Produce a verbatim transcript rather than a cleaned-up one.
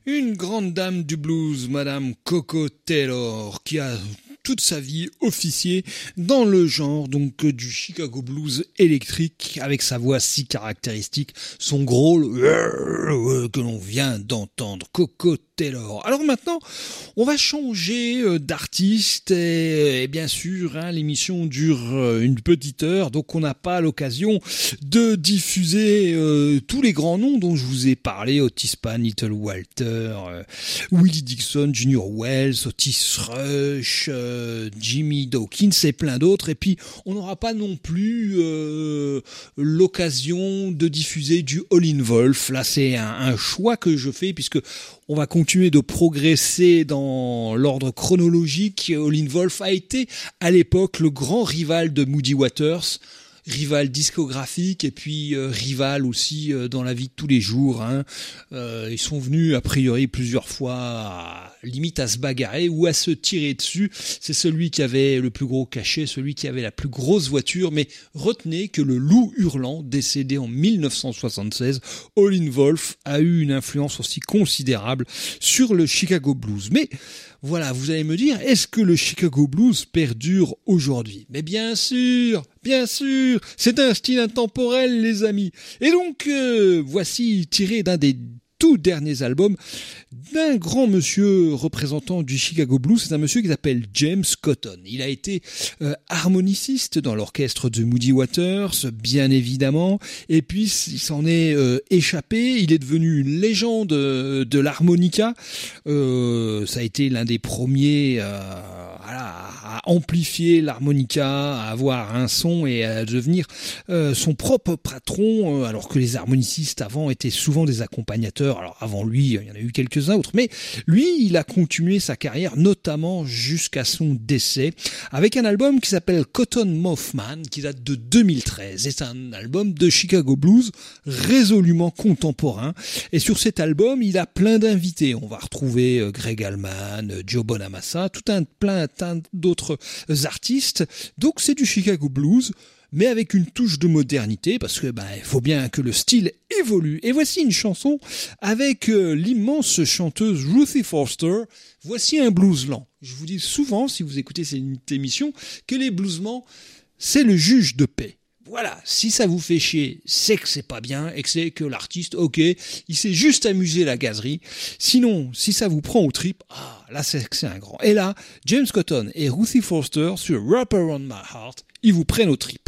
Une grande dame du blues, Madame Koko Taylor, qui a toute sa vie officié dans le genre donc du Chicago blues électrique avec sa voix si caractéristique, son gros que l'on vient d'entendre, Koko Taylor. Alors maintenant, on va changer d'artiste et, et bien sûr, hein, l'émission dure une petite heure, donc on n'a pas l'occasion de diffuser euh, tous les grands noms dont je vous ai parlé, Otis Spann, Little Walter, euh, Willie Dixon, Junior Wells, Otis Rush, euh, Jimmy Dawkins et plein d'autres. Et puis, on n'aura pas non plus euh, l'occasion de diffuser du Howlin' Wolf. Là, c'est un, un choix que je fais puisque on va continuer de progresser dans l'ordre chronologique. Howlin' Wolf a été à l'époque le grand rival de Muddy Waters, rival discographique et puis euh, rival aussi euh, dans la vie de tous les jours. Hein. Euh, ils sont venus a priori plusieurs fois, à, limite à se bagarrer ou à se tirer dessus. C'est celui qui avait le plus gros cachet, celui qui avait la plus grosse voiture. Mais retenez que le loup hurlant, décédé en dix-neuf cent soixante-seize, Howlin' Wolf a eu une influence aussi considérable sur le Chicago Blues. Mais voilà, vous allez me dire, est-ce que le Chicago Blues perdure aujourd'hui ? Mais bien sûr, bien sûr, c'est un style intemporel, les amis. Et donc, euh, voici tiré d'un des tout derniers albums d'un grand monsieur représentant du Chicago Blues. C'est un monsieur qui s'appelle James Cotton. Il a été euh, harmoniciste dans l'orchestre de Muddy Waters, bien évidemment, et puis il s'en est euh, échappé. Il est devenu une légende euh, de l'harmonica. Euh, ça a été l'un des premiers euh, voilà, à amplifier l'harmonica, à avoir un son et à devenir euh, son propre patron, euh, alors que les harmonicistes avant étaient souvent des accompagnateurs. Alors avant lui, il y en a eu quelques-uns autres, mais lui, il a continué sa carrière, notamment jusqu'à son décès, avec un album qui s'appelle Cotton Mouth Man, qui date de deux mille treize. Et c'est un album de Chicago Blues résolument contemporain. Et sur cet album, il a plein d'invités. On va retrouver Greg Allman, Joe Bonamassa, tout un plein d'autres artistes. Donc c'est du Chicago Blues, mais avec une touche de modernité, parce que ben, il faut bien que le style évolue. Et voici une chanson avec euh, l'immense chanteuse Ruthie Forster. Voici un blues lent. Je vous dis souvent, si vous écoutez cette émission, que les bluesmen, c'est le juge de paix. Voilà, si ça vous fait chier, c'est que c'est pas bien et que c'est que l'artiste, ok, il s'est juste amusé la gazerie. Sinon, si ça vous prend au trip, ah, là c'est que c'est un grand. Et là, James Cotton et Ruthie Forster sur Wrap Around My Heart, ils vous prennent au trip.